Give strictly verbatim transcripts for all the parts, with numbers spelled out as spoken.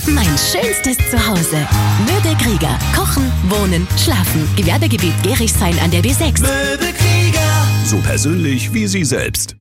Mein schönstes Zuhause. Möbelkrieger. Kochen, wohnen, schlafen. Gewerbegebiet Gerichshain an der B sechs. Möbelkrieger. So persönlich wie Sie selbst.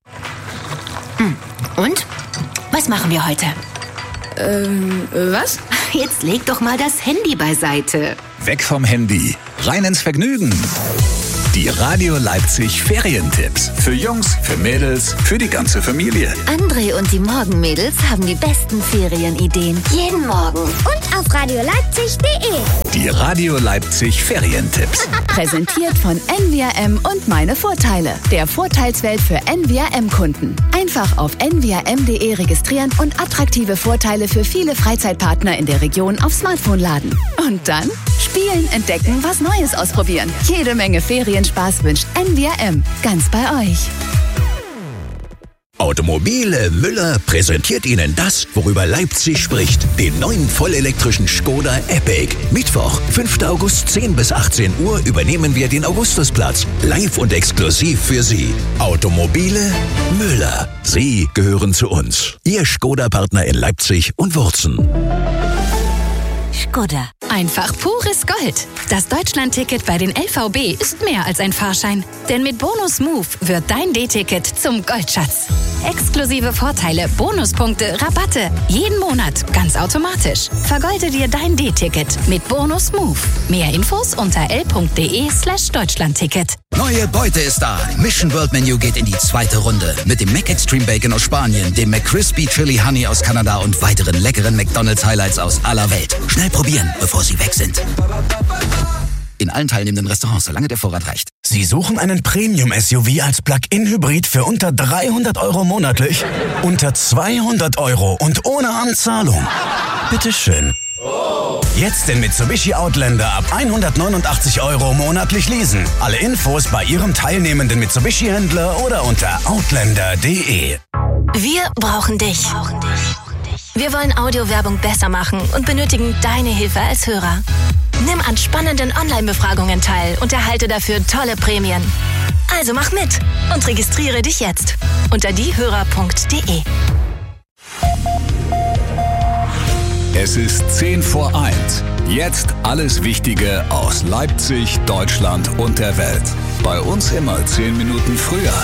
Und? Was machen wir heute? Ähm, was? Jetzt leg doch mal das Handy beiseite. Weg vom Handy. Rein ins Vergnügen. Die Radio Leipzig Ferientipps. Für Jungs, für Mädels, für die ganze Familie. André und die Morgenmädels haben die besten Ferienideen. Jeden Morgen. Und auf radio leipzig punkt de. Die Radio Leipzig Ferientipps. Präsentiert von N V R M und meine Vorteile. Der Vorteilswelt für N V R M-Kunden. Einfach auf n v r m punkt de registrieren und attraktive Vorteile für viele Freizeitpartner in der Region auf Smartphone laden. Und dann spielen, entdecken, was Neues ausprobieren. Jede Menge Ferienspaß wünscht N V R M. Ganz bei euch. Automobile Müller präsentiert Ihnen das, worüber Leipzig spricht. Den neuen vollelektrischen Skoda Epic. Mittwoch, fünfter August, zehn bis achtzehn Uhr übernehmen wir den Augustusplatz. Live und exklusiv für Sie. Automobile Müller. Sie gehören zu uns. Ihr Skoda-Partner in Leipzig und Wurzen. Skoda. Einfach pures Gold. Das Deutschland-Ticket bei den L V B ist mehr als ein Fahrschein. Denn mit Bonus Move wird dein D-Ticket zum Goldschatz. Exklusive Vorteile, Bonuspunkte, Rabatte. Jeden Monat, ganz automatisch. Vergolde dir dein D-Ticket mit Bonus Move. Mehr Infos unter l punkt de slash Deutschlandticket. Neue Beute ist da. Mission World Menu geht in die zweite Runde. Mit dem Mac Extreme Bacon aus Spanien, dem McCrispy Chili Honey aus Kanada und weiteren leckeren McDonald's Highlights aus aller Welt. Schnell probieren, bevor sie weg sind. In allen teilnehmenden Restaurants, solange der Vorrat reicht. Sie suchen einen Premium-S U V als Plug-in-Hybrid für unter dreihundert Euro monatlich? Unter zweihundert Euro und ohne Anzahlung? Bitteschön. Jetzt den Mitsubishi Outlander ab hundertneunundachtzig Euro monatlich leasen. Alle Infos bei Ihrem teilnehmenden Mitsubishi-Händler oder unter outlander punkt de. Wir brauchen dich. Wir wollen Audiowerbung besser machen und benötigen deine Hilfe als Hörer. Nimm an spannenden Online-Befragungen teil und erhalte dafür tolle Prämien. Also mach mit und registriere dich jetzt unter diehörer punkt de. Es ist zehn vor eins. Jetzt alles Wichtige aus Leipzig, Deutschland und der Welt. Bei uns immer zehn Minuten früher.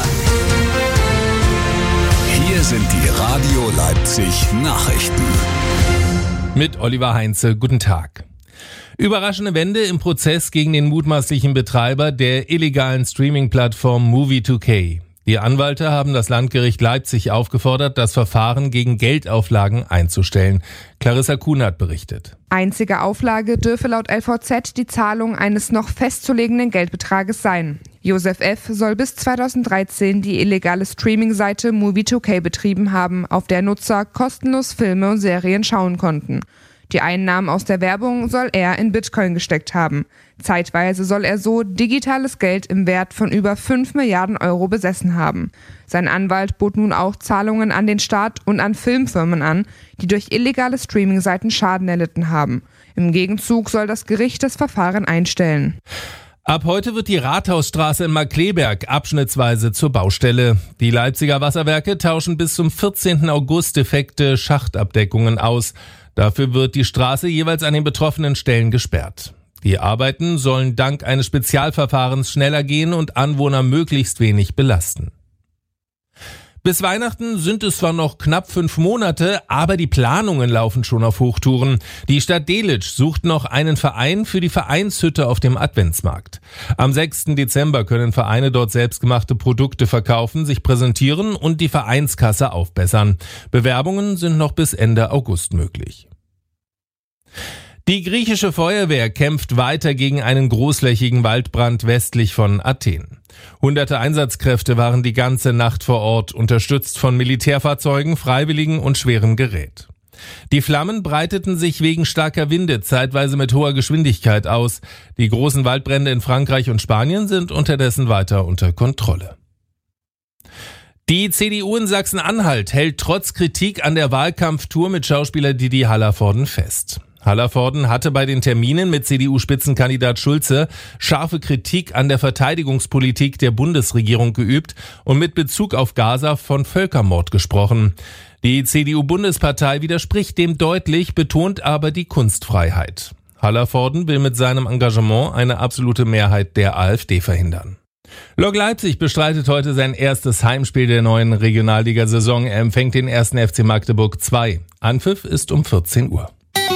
Hier sind die Radio Leipzig Nachrichten. Mit Oliver Heinze, guten Tag. Überraschende Wende im Prozess gegen den mutmaßlichen Betreiber der illegalen Streaming-Plattform Movie two K. Die Anwälte haben das Landgericht Leipzig aufgefordert, das Verfahren gegen Geldauflagen einzustellen. Clarissa Kunert berichtet. Einzige Auflage dürfe laut L V Z die Zahlung eines noch festzulegenden Geldbetrages sein. Josef F. soll bis zweitausenddreizehn die illegale Streaming-Seite Movie two K betrieben haben, auf der Nutzer kostenlos Filme und Serien schauen konnten. Die Einnahmen aus der Werbung soll er in Bitcoin gesteckt haben. Zeitweise soll er so digitales Geld im Wert von über fünf Milliarden Euro besessen haben. Sein Anwalt bot nun auch Zahlungen an den Staat und an Filmfirmen an, die durch illegale Streaming-Seiten Schaden erlitten haben. Im Gegenzug soll das Gericht das Verfahren einstellen. Ab heute wird die Rathausstraße in Markkleeberg abschnittsweise zur Baustelle. Die Leipziger Wasserwerke tauschen bis zum vierzehnten August defekte Schachtabdeckungen aus. Dafür wird die Straße jeweils an den betroffenen Stellen gesperrt. Die Arbeiten sollen dank eines Spezialverfahrens schneller gehen und Anwohner möglichst wenig belasten. Bis Weihnachten sind es zwar noch knapp fünf Monate, aber die Planungen laufen schon auf Hochtouren. Die Stadt Delitzsch sucht noch einen Verein für die Vereinshütte auf dem Adventsmarkt. Am sechsten Dezember können Vereine dort selbstgemachte Produkte verkaufen, sich präsentieren und die Vereinskasse aufbessern. Bewerbungen sind noch bis Ende August möglich. Die griechische Feuerwehr kämpft weiter gegen einen großflächigen Waldbrand westlich von Athen. Hunderte Einsatzkräfte waren die ganze Nacht vor Ort, unterstützt von Militärfahrzeugen, Freiwilligen und schwerem Gerät. Die Flammen breiteten sich wegen starker Winde zeitweise mit hoher Geschwindigkeit aus. Die großen Waldbrände in Frankreich und Spanien sind unterdessen weiter unter Kontrolle. Die C D U in Sachsen-Anhalt hält trotz Kritik an der Wahlkampftour mit Schauspieler Didi Hallervorden fest. Hallervorden hatte bei den Terminen mit C D U-Spitzenkandidat Schulze scharfe Kritik an der Verteidigungspolitik der Bundesregierung geübt und mit Bezug auf Gaza von Völkermord gesprochen. Die C D U-Bundespartei widerspricht dem deutlich, betont aber die Kunstfreiheit. Hallervorden will mit seinem Engagement eine absolute Mehrheit der AfD verhindern. Lok Leipzig bestreitet heute sein erstes Heimspiel der neuen Regionalliga-Saison. Er empfängt den ersten F C Magdeburg zwei. Anpfiff ist um vierzehn Uhr.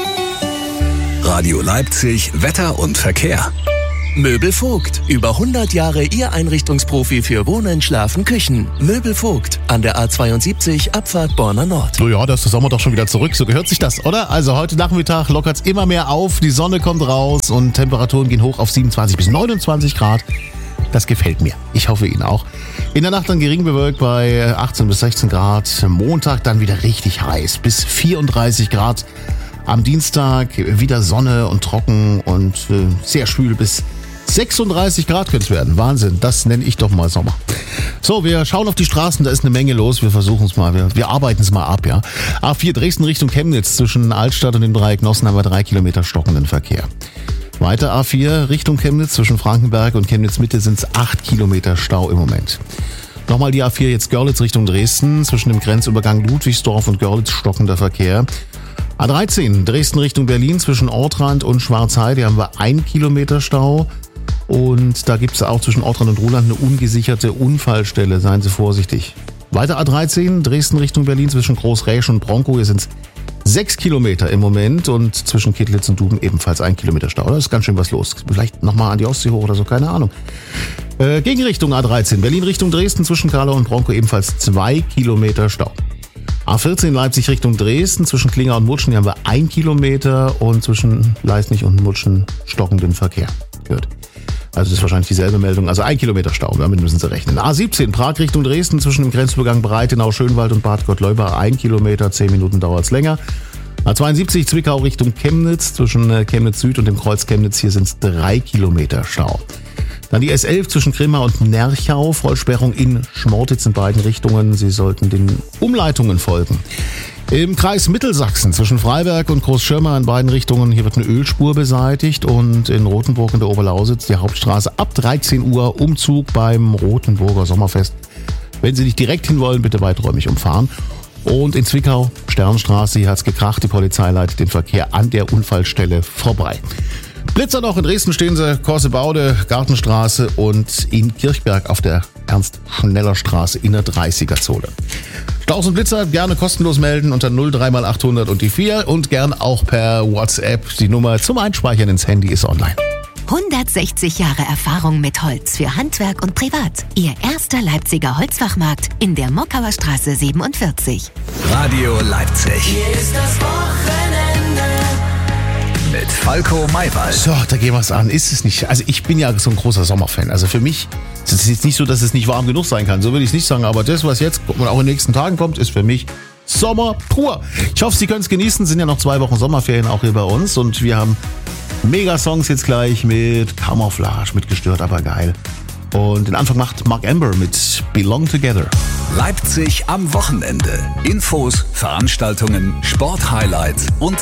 Radio Leipzig, Wetter und Verkehr. Möbel Vogt. Über hundert Jahre Ihr Einrichtungsprofi für Wohnen, Schlafen, Küchen. Möbel Vogt. An der A zweiundsiebzig, Abfahrt Borna Nord. So, ja, da ist der Sommer doch schon wieder zurück. So gehört sich das, oder? Also heute Nachmittag lockert's immer mehr auf. Die Sonne kommt raus und Temperaturen gehen hoch auf siebenundzwanzig bis neunundzwanzig Grad. Das gefällt mir. Ich hoffe Ihnen auch. In der Nacht dann gering bewölkt bei achtzehn bis sechzehn Grad. Montag dann wieder richtig heiß. Bis vierunddreißig Grad. Am Dienstag wieder Sonne und trocken und äh, sehr schwül bis sechsunddreißig Grad könnte es werden. Wahnsinn, das nenne ich doch mal Sommer. So, wir schauen auf die Straßen, da ist eine Menge los. Wir versuchen es mal, wir, wir arbeiten es mal ab, ja. A vier Dresden Richtung Chemnitz, zwischen Altstadt und den drei Genossen haben wir drei Kilometer stockenden Verkehr. Weiter A vier Richtung Chemnitz, zwischen Frankenberg und Chemnitz Mitte sind es acht Kilometer Stau im Moment. Nochmal die A vier jetzt Görlitz Richtung Dresden, zwischen dem Grenzübergang Ludwigsdorf und Görlitz stockender Verkehr. A dreizehn Dresden Richtung Berlin, zwischen Ortrand und Schwarzheide haben wir ein Kilometer Stau. Und da gibt es auch zwischen Ortrand und Ruhland eine ungesicherte Unfallstelle. Seien Sie vorsichtig. Weiter A dreizehn, Dresden Richtung Berlin zwischen Großräsch und Bronkow. Hier sind es sechs Kilometer im Moment und zwischen Kittlitz und Duben ebenfalls ein Kilometer Stau. Da ist ganz schön was los. Vielleicht nochmal an die Ostsee hoch oder so, keine Ahnung. Äh, Gegenrichtung A dreizehn, Berlin Richtung Dresden zwischen Karlau und Bronkow ebenfalls zwei Kilometer Stau. A vierzehn Leipzig Richtung Dresden, zwischen Klinger und Mutschen hier haben wir ein Kilometer und zwischen Leisnig und Mutschen stockenden Verkehr. Gut. Also das ist wahrscheinlich dieselbe Meldung. Also ein Kilometer Stau, damit müssen Sie rechnen. A siebzehn, Prag Richtung Dresden, zwischen dem Grenzübergang Breitenau, Schönwald und Bad Gottleuba, ein Kilometer, zehn Minuten dauert es länger. A zweiundsiebzig, Zwickau Richtung Chemnitz, zwischen Chemnitz Süd und dem Kreuz Chemnitz, hier sind es drei Kilometer Stau. Dann die S elf zwischen Grimma und Nerchau, Vollsperrung in Schmortitz in beiden Richtungen. Sie sollten den Umleitungen folgen. Im Kreis Mittelsachsen zwischen Freiberg und Großschirmer in beiden Richtungen, hier wird eine Ölspur beseitigt und in Rothenburg in der Oberlausitz die Hauptstraße ab dreizehn Uhr Umzug beim Rothenburger Sommerfest. Wenn Sie nicht direkt hin wollen, bitte weiträumig umfahren. Und in Zwickau, Sternstraße, hier hat's gekracht, die Polizei leitet den Verkehr an der Unfallstelle vorbei. Blitzer noch, in Dresden stehen sie, Korsebaude, Gartenstraße und in Kirchberg auf der Ernst-Schneller-Straße in der dreißiger-Zone. Staus und Blitzer gerne kostenlos melden unter null drei mal achthundert und die vier und gern auch per WhatsApp. Die Nummer zum Einspeichern ins Handy ist online. hundertsechzig Jahre Erfahrung mit Holz für Handwerk und Privat. Ihr erster Leipziger Holzfachmarkt in der Mockauer Straße siebenundvierzig. Radio Leipzig. Hier ist das Wochenende. Mit Falco Maywald. So, da gehen wir es an. Ist es nicht? Also ich bin ja so ein großer Sommerfan. Also für mich ist es jetzt nicht so, dass es nicht warm genug sein kann. So will ich es nicht sagen. Aber das, was jetzt und auch in den nächsten Tagen kommt, ist für mich Sommer pur. Ich hoffe, Sie können es genießen. Es sind ja noch zwei Wochen Sommerferien auch hier bei uns. Und wir haben Mega-Songs jetzt gleich mit Camouflage, mit Gestört, aber geil. Und den Anfang macht Mark Amber mit Belong Together. Leipzig am Wochenende. Infos, Veranstaltungen, Sporthighlights und